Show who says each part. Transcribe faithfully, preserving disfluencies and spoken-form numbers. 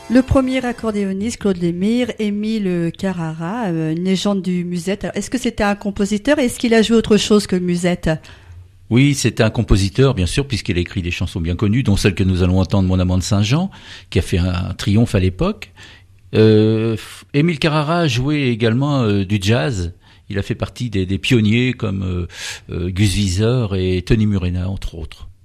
Speaker 1: Le premier accordéoniste, Claude Lémire, Émile Carrara, euh, une légende du musette. Alors, est-ce que c'était un compositeur? Est-ce qu'il a joué autre chose que le musette?
Speaker 2: Oui, c'était un compositeur, bien sûr, puisqu'il a écrit des chansons bien connues, dont celle que nous allons entendre, Mon amant de Saint-Jean, qui a fait un, un triomphe à l'époque. Euh, Émile Carrara a joué également euh, du jazz. Il a fait partie des, des pionniers comme euh, euh, Gus Viseur et Tony Murena, entre autres.